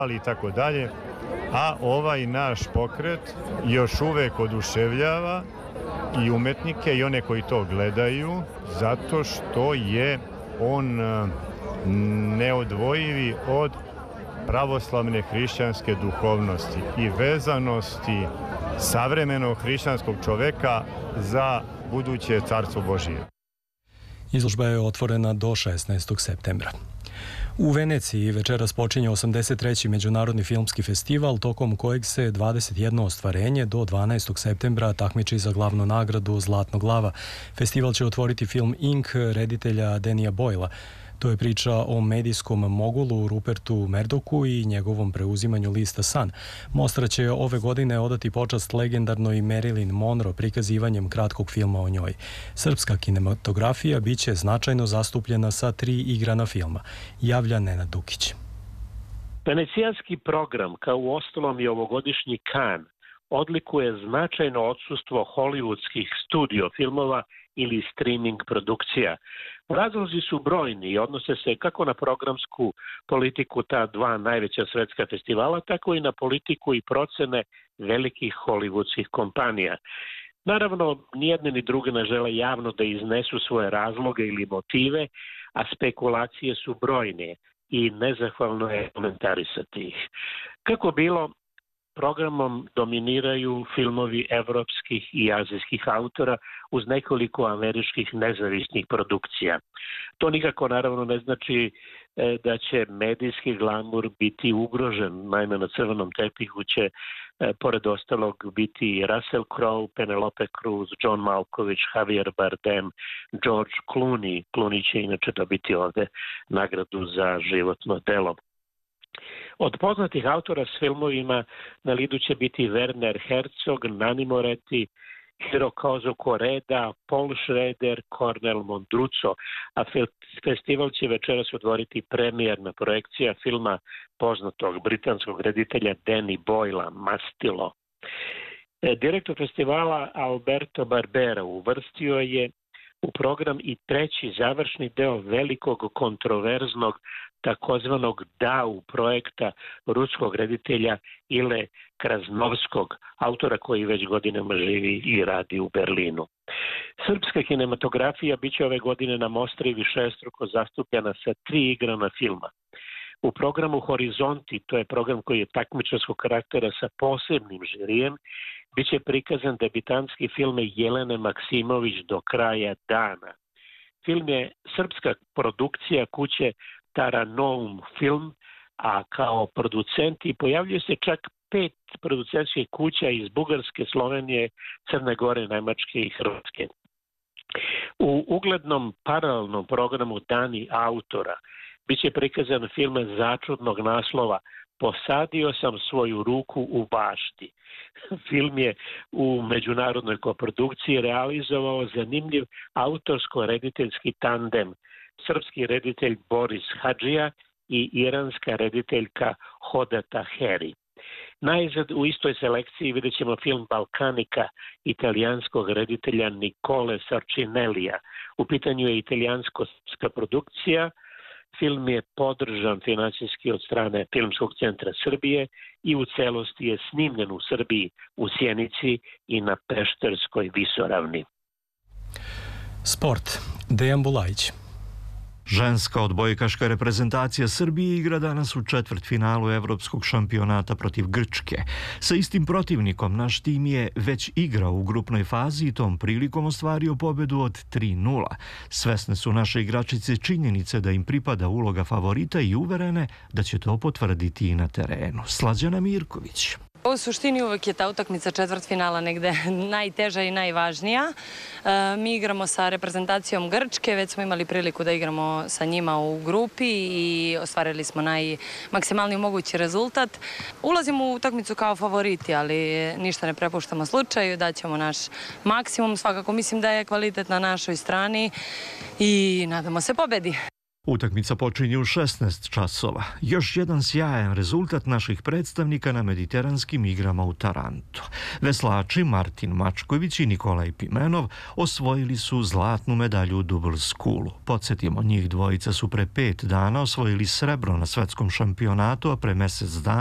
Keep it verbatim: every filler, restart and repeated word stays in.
i tako dalje, a ovaj naš pokret još uvek oduševljava i umetnike i one koji to gledaju, zato što je on neodvojivi od pravoslavne hrišćanske duhovnosti i vezanosti savremenog hrišćanskog čoveka za buduće carstvo Božije. Izložba je otvorena do šesnaestog septembra. U Veneciji večeras počinje osamdeset treći Međunarodni filmski festival, tokom kojeg se dvadeset jedno ostvarenje do dvanaestog septembra takmiči za glavnu nagradu Zlatnog lava. Festival će otvoriti film Ink reditelja Danija Boylea. To je priča o medijskom mogulu Rupertu Murdochu i njegovom preuzimanju lista Sun. Mostra će ove godine odati počast legendarnoj Marilyn Monroe prikazivanjem kratkog filma o njoj. Srpska kinematografija biće značajno zastupljena sa tri igrana filma, javlja Nenad Dukić. Venecijanski program, kao u ostalom i ovogodišnji Kan, odlikuje značajno odsustvo hollywoodskih studio filmova ili streaming produkcija. Razlozi su brojni i odnose se kako na programsku politiku ta dva najveća svetska festivala, tako i na politiku i procene velikih hollywoodskih kompanija. Naravno, nijedne ni druge ne žele javno da iznesu svoje razloge ili motive, a spekulacije su brojne i nezahvalno je komentarisati ih. Kako bilo, programom dominiraju filmovi evropskih i azijskih autora uz nekoliko američkih nezavisnih produkcija. To nikako naravno ne znači da će medijski glamur biti ugrožen. Naime, na crvenom tepihu će pored ostalog biti Russell Crowe, Penelope Cruz, John Malkovich, Javier Bardem, George Clooney. Clooney će inače dobiti ovde nagradu za životno delo. Od poznatih autora s filmovima na lidu će biti Werner Herzog, Nanni Moretti, Hirokazu Koreda, Paul Schrader, Cornel Mondruco, a festival će večeras otvoriti premijerna projekcija filma poznatog britanskog reditelja Danny Boylea, Mastilo. Direktor festivala Alberto Barbera uvrstio je u program i treći završni deo velikog kontroverznog takozvanog D A U projekta ruskog reditelja Ile Krasnovskog, autora koji već godinama živi i radi u Berlinu. Srpska kinematografija biće ove godine na mostri višestruko zastupljena sa tri igrana filma. U programu Horizonti, to je program koji je takmičarskog karaktera sa posebnim žirijem, biće prikazan debitanski film Jelene Maksimović Do kraja dana. Film je srpska produkcija kuće Taranoum Film, a kao producenti pojavljuje se čak pet producentskih kuća iz Bugarske, Slovenije, Crne Gore, Nemačke i Hrvatske. U uglednom paralelnom programu Dani autora biće prikazan film začudnog naslova Posadio sam svoju ruku u bašti. Film je u međunarodnoj koprodukciji realizovao zanimljiv autorsko-rediteljski tandem, srpski reditelj Boris Hadžija i iranska rediteljka Hodata Heri. Najzad u istoj selekciji vidjet ćemo film Balkanika italijanskog reditelja Nikole Sarcinellija. U pitanju je italijansko-srpska produkcija. Film je podržan finansijski od strane Filmskog centra Srbije i u celosti je snimljen u Srbiji, u Sjenici i na Pešterskoj visoravni. Sport. Dejan Bulajić. Ženska odbojkaška reprezentacija Srbije igra danas u četvrtfinalu evropskog šampionata protiv Grčke. Sa istim protivnikom naš tim je već igrao u grupnoj fazi i tom prilikom ostvario pobedu od tri nula. Svesne su naše igračice činjenice da im pripada uloga favorita i uverene da će to potvrditi i na terenu. Slađana Mirković. U suštini uvek je ta utakmica četvrtfinala negde najteža i najvažnija. Mi igramo sa reprezentacijom Grčke, već smo imali priliku da igramo sa njima u grupi i ostvarili smo najmaksimalniji mogući rezultat. Ulazimo u utakmicu kao favoriti, ali ništa ne prepuštamo slučaju, daćemo naš maksimum. Svakako mislim da je kvalitet na našoj strani i nadamo se pobedi. Utakmica počinje u šesnaest časova. Još jedan sjajan rezultat naših predstavnika na mediteranskim igrama u Tarantu. Veslači Martin Mačković i Nikolaj Pimenov osvojili su zlatnu medalju u double schoolu. Podsjetimo, njih dvojica su pre pet dana osvojili srebro na svetskom šampionatu, a pre mesec dana